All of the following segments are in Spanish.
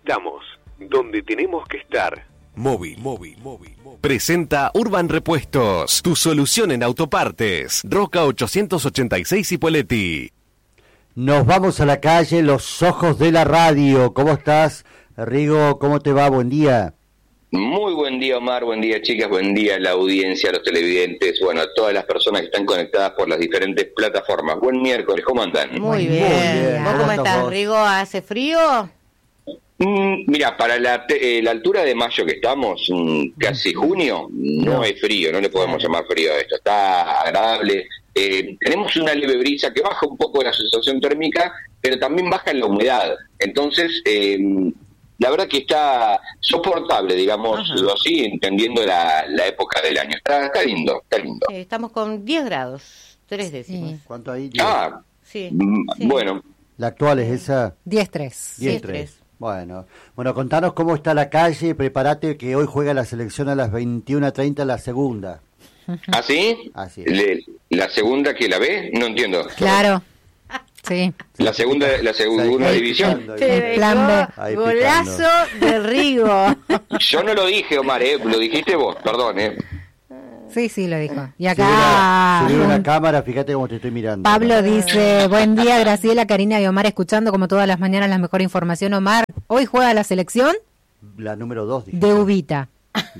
Estamos donde tenemos que estar. Móvil. Presenta Urban Repuestos, tu solución en autopartes. Roca 886 Ipoleti. Nos vamos a la calle, los ojos de la radio. ¿Cómo estás, Rigo? ¿Cómo te va? Buen día. Muy buen día, Omar, buen día, chicas, buen día a la audiencia, a los televidentes, bueno, a todas las personas que están conectadas por las diferentes plataformas. Buen miércoles, ¿cómo andan? Muy bien. ¿Vos cómo estás, Rigo? ¿Hace frío? Mira, para la altura de mayo que estamos, casi junio, no es frío, no le podemos llamar frío a esto, está agradable. Tenemos una leve brisa que baja un poco la sensación térmica, pero también baja la humedad. Entonces, la verdad que está soportable, digámoslo así, entendiendo la época del año. Está lindo, está lindo. Estamos con 10 grados, 3 décimos. Sí. ¿Cuánto hay? 10. Sí. Bueno. ¿La actual es esa? 10-3. 10-3. Bueno, contanos cómo está la calle, prepárate que hoy juega la selección a las 21:30 la segunda. ¿Ah, sí? Así es. ¿La segunda que la ve? No entiendo. Claro. Sí. La segunda división. Plan B. Golazo de Rigo. Yo no lo dije, Omar, lo dijiste vos, perdón. Sí, lo dijo. Y acá subí una cámara, fíjate cómo te estoy mirando. Pablo dice, buen día, Graciela, Karina y Omar, escuchando como todas las mañanas la mejor información. Omar, ¿hoy juega la selección? La número 2, dije. De Ubita.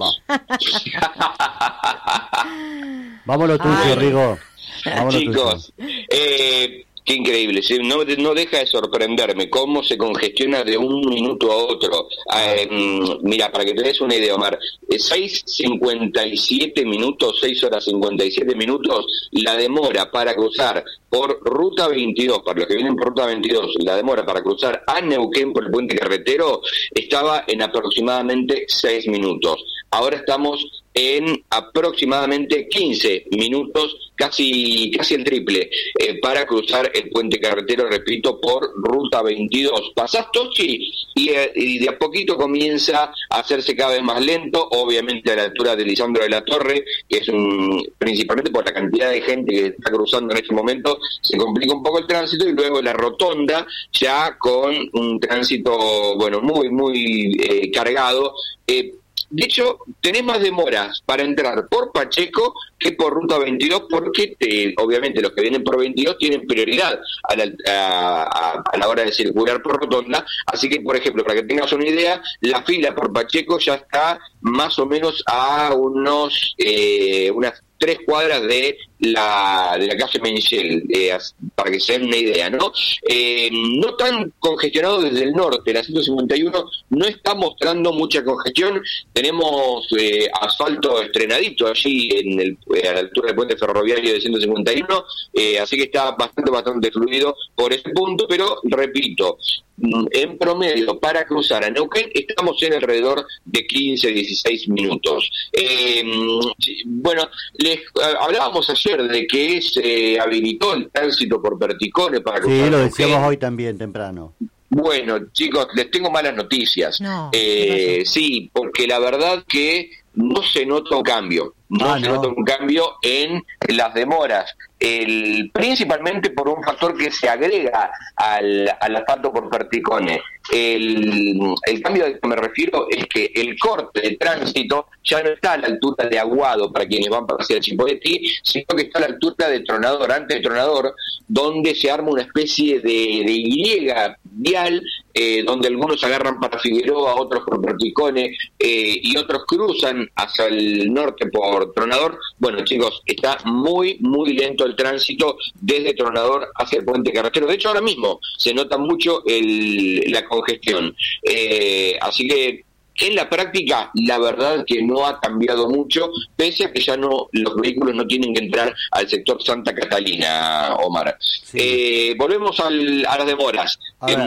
Vámonos tuyo, Rigo. Vámonos chicos, qué increíble, ¿sí? No deja de sorprenderme cómo se congestiona de un minuto a otro. Mira, para que te des una idea, Omar, 6:57 minutos, 6 horas 57 minutos, la demora para cruzar por Ruta 22, para los que vienen por Ruta 22, la demora para cruzar a Neuquén por el puente carretero estaba en aproximadamente 6 minutos. Ahora estamos en aproximadamente 15 minutos, casi el triple, para cruzar el puente carretero, repito, por Ruta 22. Pasás Tochi y de a poquito comienza a hacerse cada vez más lento, obviamente a la altura de Lisandro de la Torre, que es principalmente por la cantidad de gente que está cruzando en este momento, se complica un poco el tránsito, y luego la rotonda ya con un tránsito, bueno, muy cargado. De hecho, tenés más demoras para entrar por Pacheco que por Ruta 22, porque obviamente los que vienen por 22 tienen prioridad a la hora de circular por rotonda. Así que, por ejemplo, para que tengas una idea, la fila por Pacheco ya está más o menos a unas 3 cuadras de la calle Menchel, para que se den una idea, ¿no? No tan congestionado desde el norte, la 151 no está mostrando mucha congestión. Tenemos asfalto estrenadito allí a la altura del puente ferroviario de 151, así que está bastante fluido por ese punto, pero repito, en promedio para cruzar a Neuquén estamos en alrededor de 15-16 minutos. Bueno, les hablábamos ayer de que se habilitó el tránsito por Perticone para cruzar. Sí, lo decíamos hoy también temprano. Bueno, chicos, les tengo malas noticias. No. Sí, porque la verdad que no se nota un cambio. Nota un cambio en las demoras, principalmente por un factor que se agrega al asfalto por Perticone. El cambio al que me refiero es que el corte de tránsito ya no está a la altura de Aguado para quienes van hacia Chipoleti, sino que está a la altura de Tronador, antes de Tronador, donde se arma una especie de Y vial, donde algunos agarran para Figueroa, otros por Perticone, y otros cruzan hacia el norte por Tronador. Bueno, chicos, está muy lento el tránsito desde Tronador hacia el puente carretero. De hecho, ahora mismo se nota mucho la congestión. Así que en la práctica, la verdad que no ha cambiado mucho, pese a que ya los vehículos no tienen que entrar al sector Santa Catalina, Omar. Sí. Volvemos a las demoras.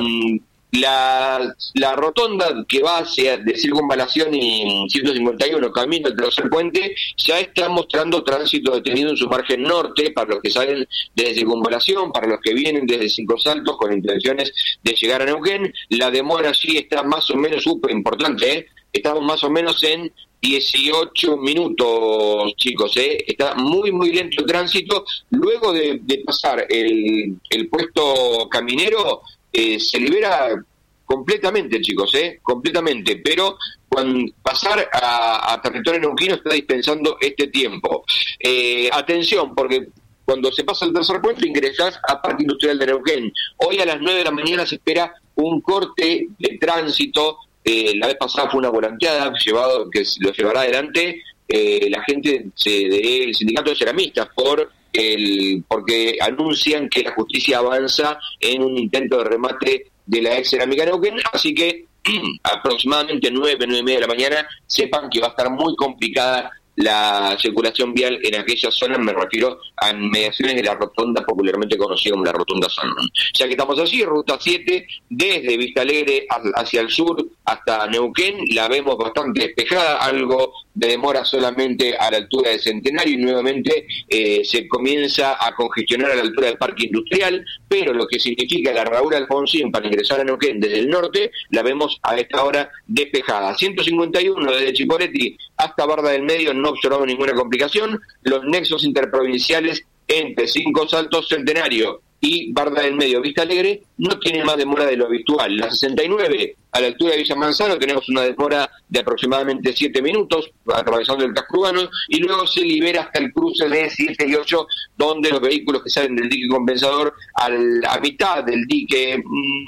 La rotonda que va hacia de Circunvalación y 151 camino al tercer puente ya está mostrando tránsito detenido en su margen norte para los que salen desde Circunvalación, para los que vienen desde Cinco Saltos con intenciones de llegar a Neuquén. La demora sí está más o menos súper importante, estamos más o menos en 18 minutos, chicos, está muy lento el tránsito. Luego de pasar el puesto caminero, se libera completamente, chicos, completamente, pero cuando pasar a territorio neuquino está dispensando este tiempo. Atención, porque cuando se pasa el tercer puente ingresás a Parque Industrial de Neuquén. Hoy a las 9 de la mañana se espera un corte de tránsito. La vez pasada fue una volanteada que lo llevará adelante la gente del sindicato de ceramistas porque anuncian que la justicia avanza en un intento de remate de la ex cerámica Neuquén, así que aproximadamente 9:30 de la mañana sepan que va a estar muy complicada la circulación vial en aquella zona. Me refiero a inmediaciones de la rotonda, popularmente conocida como la rotonda San Juan. Ya que estamos allí, ruta 7, desde Vista Alegre hacia el sur hasta Neuquén, la vemos bastante despejada, algo de demora solamente a la altura de Centenario, y nuevamente se comienza a congestionar a la altura del Parque Industrial, pero lo que significa la Raúl Alfonsín para ingresar a Neuquén desde el norte, la vemos a esta hora despejada. 151 desde Chipoleti hasta Barda del Medio, no observamos ninguna complicación. Los nexos interprovinciales entre Cinco Saltos, Centenario y Barda del Medio, Vista Alegre, no tiene más demora de lo habitual. La 69, a la altura de Villa Manzano, tenemos una demora de aproximadamente 7 minutos, atravesando el casco urbano, y luego se libera hasta el cruce de 7 y 8, donde los vehículos que salen del dique compensador a mitad del dique,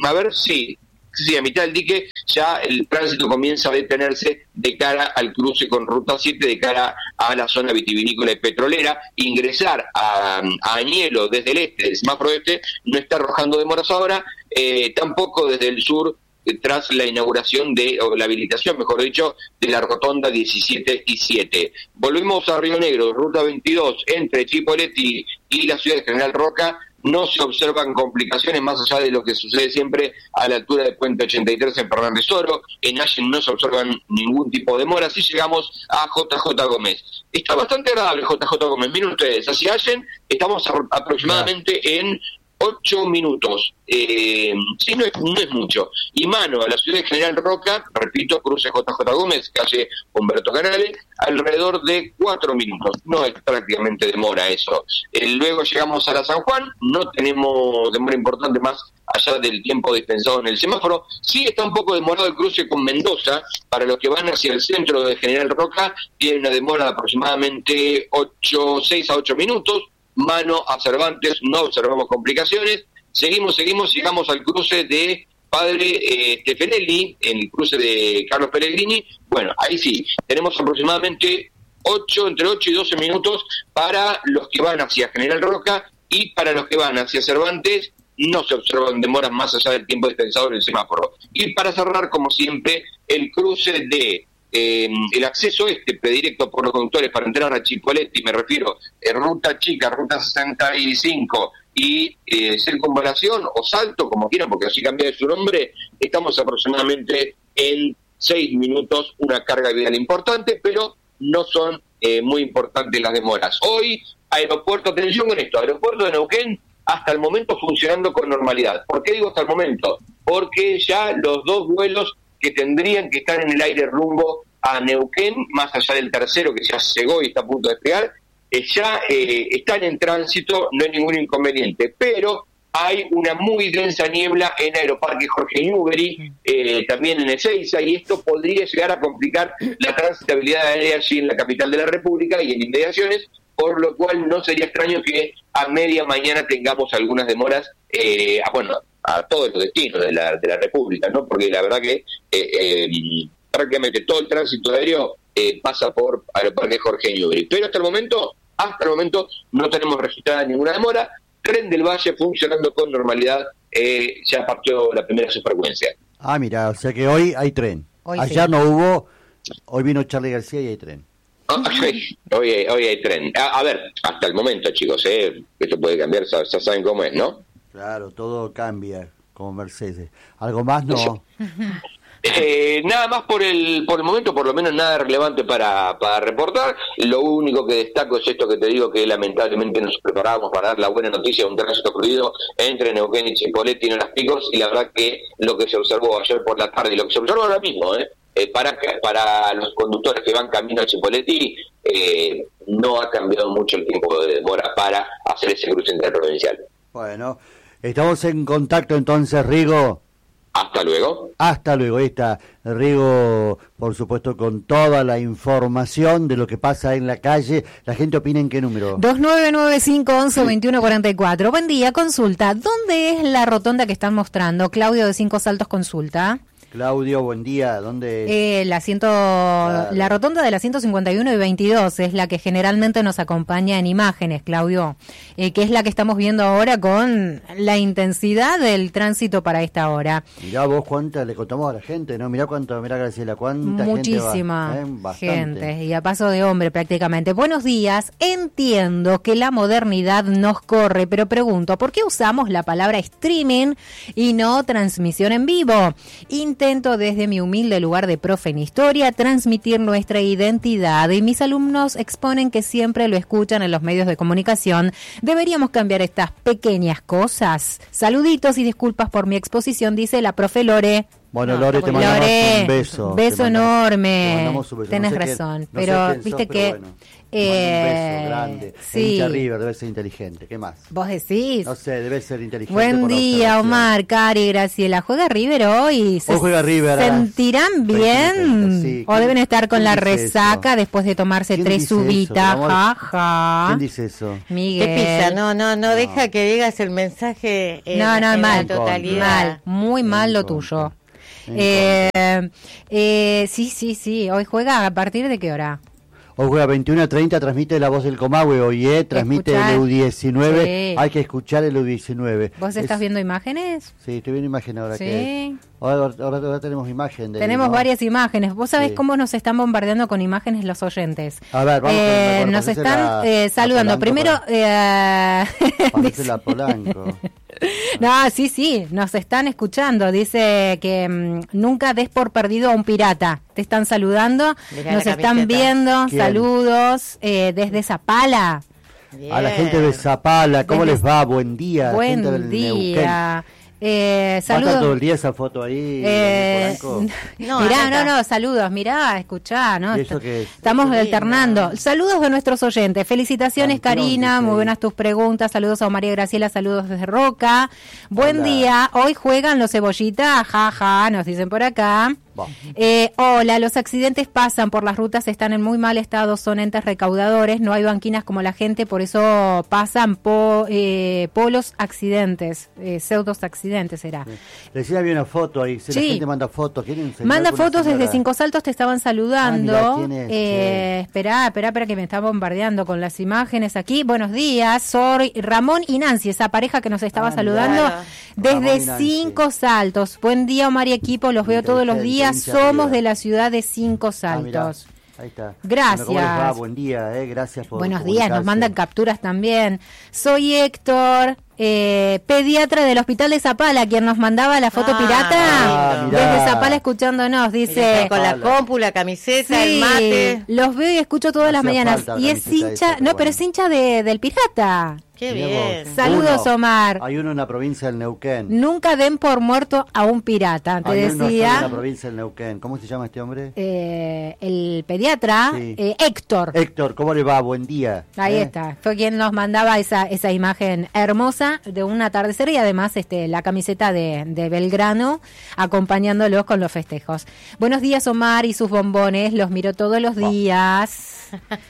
a mitad del dique, ya el tránsito comienza a detenerse de cara al cruce con Ruta 7, de cara a la zona vitivinícola y petrolera. Ingresar a Añelo desde el este, del semáforo este, no está arrojando demoras ahora, tampoco desde el sur, tras la inauguración o la habilitación, mejor dicho, de la rotonda 17 y 7. Volvemos a Río Negro, Ruta 22, entre Chipoleti y la ciudad de General Roca. No se observan complicaciones más allá de lo que sucede siempre a la altura del puente 83 en Fernández Oro. En Allen no se observan ningún tipo de demora. Así llegamos a JJ Gómez. Está bastante agradable JJ Gómez. Miren ustedes, hacia Allen estamos aproximadamente en 8 minutos. Sí, no es mucho. Y mano a la ciudad de General Roca, repito, cruce JJ Gómez, calle Humberto Canales, alrededor de 4 minutos. No es prácticamente demora eso. Luego llegamos a la San Juan, no tenemos demora importante más allá del tiempo dispensado en el semáforo. Sí está un poco demorado el cruce con Mendoza. Para los que van hacia el centro de General Roca, tiene una demora de aproximadamente 6 a 8 minutos. Mano a Cervantes, no observamos complicaciones. Seguimos, llegamos al cruce de Padre Stefanelli, en el cruce de Carlos Pellegrini. Bueno, ahí sí, tenemos aproximadamente entre 8 y 12 minutos para los que van hacia General Roca, y para los que van hacia Cervantes no se observan demoras más allá del tiempo dispensado en el semáforo. Y para cerrar, como siempre, el cruce de el acceso predirecto por los conductores para entrar a Chipoleti, me refiero Ruta Chica, Ruta 65 y Circunvalación o Salto, como quieran, porque así cambia de su nombre, estamos aproximadamente en 6 minutos, una carga vial importante, pero no son muy importantes las demoras. Hoy, aeropuerto, atención con esto, aeropuerto de Neuquén hasta el momento funcionando con normalidad. ¿Por qué digo hasta el momento? Porque ya los 2 vuelos que tendrían que estar en el aire rumbo a Neuquén, más allá del tercero que ya llegó y está a punto de despegar, ya están en tránsito, no hay ningún inconveniente, pero hay una muy densa niebla en Aeroparque Jorge Newbery, también en Ezeiza, y esto podría llegar a complicar la transitabilidad aérea allí en la capital de la República y en inmediaciones, por lo cual no sería extraño que a media mañana tengamos algunas demoras, a todos los destinos de la República, ¿no? Porque la verdad que prácticamente todo el tránsito aéreo pasa por Aeroparque Jorge Newbery. Pero hasta el momento no tenemos registrada ninguna demora. Tren del Valle funcionando con normalidad, ya partió la primera subfrecuencia. Ah, mira, o sea que hoy hay tren. Ayer sí. No hubo, hoy vino Charly García y hay tren. Hoy hay tren. A ver, hasta el momento, chicos, esto puede cambiar, ya saben cómo es, ¿no? Claro, todo cambia, como Mercedes. ¿Algo más? No. Nada más por el momento, por lo menos nada relevante para reportar. Lo único que destaco es esto que te digo, que lamentablemente nos preparábamos para dar la buena noticia de un tránsito fluido entre Neuquén y Chipoleti en Las Picos, y la verdad que lo que se observó ayer por la tarde y lo que se observó ahora mismo, para los conductores que van camino a Chipoleti, no ha cambiado mucho el tiempo de demora para hacer ese cruce interprovincial. Bueno, estamos en contacto entonces, Rigo. Hasta luego. Hasta luego. Ahí está Rigo, por supuesto, con toda la información de lo que pasa en la calle. ¿La gente opina en qué número? 2995112144. Buen día, consulta. ¿Dónde es la rotonda que están mostrando? Claudio de Cinco Saltos consulta. Claudio, buen día. ¿Dónde? La rotonda de la 151 y 22 es la que generalmente nos acompaña en imágenes, Claudio, que es la que estamos viendo ahora con la intensidad del tránsito para esta hora. Mirá vos cuánta le contamos a la gente, ¿no? Mirá Graciela, cuánta muchísima gente va. Bastante. Gente, y a paso de hombre prácticamente. Buenos días, entiendo que la modernidad nos corre, pero pregunto, ¿por qué usamos la palabra streaming y no transmisión en vivo? Intento desde mi humilde lugar de profe en historia transmitir nuestra identidad y mis alumnos exponen que siempre lo escuchan en los medios de comunicación. Deberíamos cambiar estas pequeñas cosas. Saluditos y disculpas por mi exposición, dice la profe Lore. Bueno, Lore, te mandamos un beso. Beso enorme. Un beso. Tenés razón, pero viste que... un beso grande. Sí. Hincha River debe ser inteligente. ¿Qué más? ¿Vos decís? No sé, debe ser inteligente. Buen día, Omar, Cari, Graciela. ¿Juega River hoy? Hoy juega River. ¿Sentirán bien? Sí. ¿O deben estar con la resaca después de tomarse 3 uvitas? Jaja. ¿Quién dice eso? Miguel. ¿Qué pisa? No, deja que digas el mensaje en mal, la totalidad. Muy mal lo tuyo. Sí, hoy juega. ¿A partir de qué hora? Hoy juega 21:30, transmite La Voz del Comahue, hoy transmite el U19, sí. Hay que escuchar el U19. ¿Vos estás viendo imágenes? Sí, estoy viendo imágenes ahora. Sí. Ahora tenemos imágenes. Tenemos varias imágenes. ¿Vos sabés cómo nos están bombardeando con imágenes los oyentes? A ver, vamos nos están saludando. Primero... Parece la Polanco. No, sí, nos están escuchando. Dice que nunca des por perdido a un pirata. Te están saludando, mirá, nos están viendo. ¿Quién? Saludos desde Zapala. Bien. A la gente de Zapala, ¿cómo les va? Buen día. Buen día. Saludos. todo el día esa foto ahí? No, saludos, mirá, escuchá, ¿no? Estamos alternando. Saludos de nuestros oyentes. Felicitaciones, Karina, muy buenas tus preguntas. Saludos a María Graciela, saludos desde Roca. Buen día, hoy juegan los cebollitas, jaja, nos dicen por acá. Hola, los accidentes pasan por las rutas, están en muy mal estado, son entes recaudadores, no hay banquinas como la gente, por eso pasan polos accidentes, pseudos accidentes será. Recién había una foto ahí, la gente manda fotos. Manda fotos desde Cinco Saltos, te estaban saludando. Esperá que me está bombardeando con las imágenes aquí. Buenos días, soy Ramón y Nancy, esa pareja que nos estaba saludando desde Cinco Saltos. Buen día, Omar y equipo, los veo todos los días. Somos de la ciudad de Cinco Saltos. Ahí está. Gracias. ¿Cómo les va? Buen día, gracias por Buenos días, nos mandan capturas también. Soy Héctor, pediatra del Hospital de Zapala, quien nos mandaba la foto pirata. Desde Zapala escuchándonos, dice. Con la compu, la camiseta, el mate. Los veo y escucho todas las mañanas. Y es hincha, pero es hincha del pirata. Qué bien. Saludos, Omar. Hay uno en la provincia del Neuquén. Nunca den por muerto a un pirata, te decía. En la provincia del Neuquén. ¿Cómo se llama este hombre? El pediatra, Héctor. Héctor, ¿cómo le va? Buen día. Ahí está. Fue quien nos mandaba esa imagen hermosa de un atardecer y además la camiseta de Belgrano acompañándolos con los festejos. Buenos días, Omar y sus bombones. Los miro todos los días.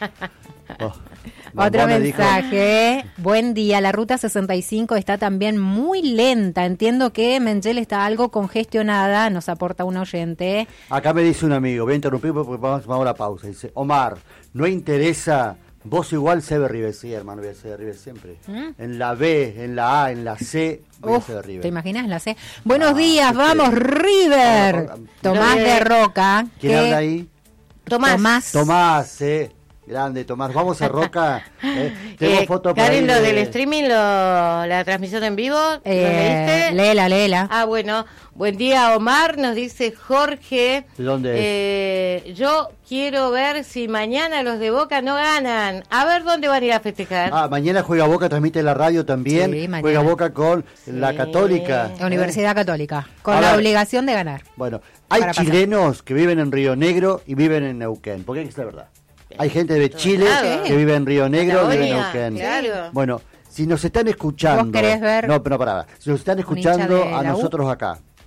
Otro mensaje. Buen día, la ruta 65 está también muy lenta. Entiendo que Mengel está algo congestionada, nos aporta un oyente. Acá me dice un amigo, voy a interrumpir porque vamos a la pausa. Dice, Omar, no interesa, vos igual CB River. Sí, hermano, voy a CB River siempre. En la B, en la A, en la C, voy a CB River. ¿Te imaginas la C? Buenos días, vamos River. Tomás de Roca. ¿Quién habla ahí? Tomás. Grande, Tomás. Vamos a Roca. Tengo fotos para Karen, lo del streaming, la transmisión en vivo, ¿lo leíste? Léela. Ah, bueno. Buen día, Omar, nos dice Jorge. ¿De dónde es? Yo quiero ver si mañana los de Boca no ganan. A ver dónde van a ir a festejar. Mañana juega Boca, transmite la radio también. Sí, juega Boca con la Católica. La Universidad Católica, con la obligación de ganar. Bueno, hay chilenos que viven en Río Negro y viven en Neuquén, porque es la verdad. Hay gente de Chile que vive en Río Negro, vive en Neuquén. Claro. Bueno, si nos están escuchando... ¿Vos querés ver? No, pero pará. Si nos están escuchando a nosotros acá,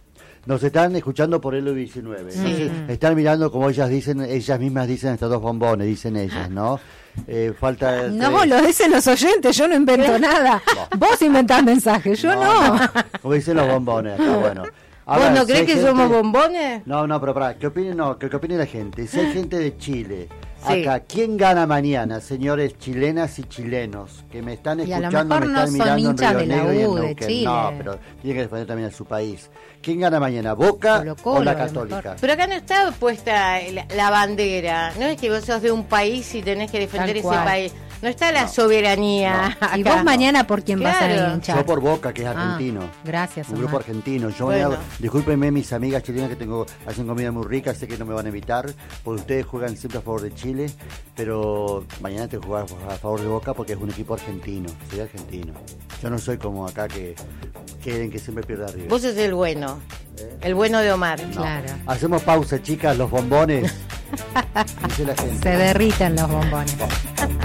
Nos están escuchando por el 19. Sí. Entonces, están mirando como ellas mismas dicen estos dos bombones, dicen ellas, ¿no? Falta no, lo dicen los oyentes, yo no invento nada. Vos inventás mensajes, yo no. Como dicen los bombones, está bueno. ¿Vos no crees que somos bombones? No, pero pará, ¿qué opine la gente? Si hay gente de Chile, acá, ¿quién gana mañana, señores chilenas y chilenos? Que me están escuchando, me están mirando en Río Negro y en Neuquén. No, pero tiene que defender también a su país. ¿Quién gana mañana, Boca o la Católica? Pero acá no está puesta la bandera. No es que vos sos de un país y tenés que defender ese país. No está la soberanía. No. ¿Y vos mañana por quién vas a hinchar? Yo por Boca, que es argentino. Gracias, un grupo argentino. Yo discúlpenme, mis amigas chilenas que hacen comida muy rica, sé que no me van a invitar, porque ustedes juegan siempre a favor de Chile, pero mañana te jugás a favor de Boca porque es un equipo argentino. Soy argentino. Yo no soy como acá que quieren que siempre pierda River. Vos sos el bueno. El bueno de Omar. No. Claro. Hacemos pausa, chicas, los bombones. Dice la gente. Se derriten los bombones.